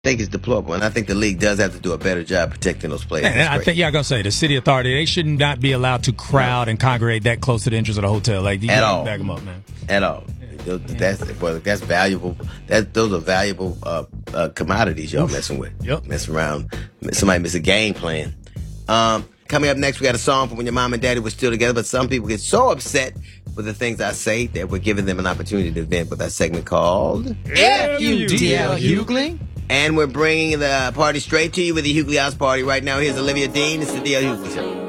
think it's deplorable, and I think the league does have to do a better job protecting those players. And I think, I'm gonna say the city authority, they should not be allowed to crowd and congregate that close to the entrance of the hotel. Like, you gotta back them up, man. At all. That's valuable. Those are valuable commodities y'all messing with. Yep. Messing around. Somebody miss a game plan. Coming up next, we got a song from when your mom and daddy were still together, but some people get so upset with the things I say that we're giving them an opportunity to vent with our segment called F-U-D-L Hughley. And we're bringing the party straight to you with the Hughley House Party right now. Here's Olivia Dean. It's the D.L. Hughley Show.